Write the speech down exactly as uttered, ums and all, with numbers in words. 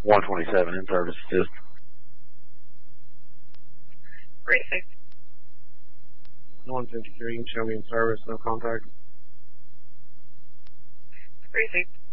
one twenty-seven in service assist. Precinct. one fifty-three, show me in service, no contact. Precinct.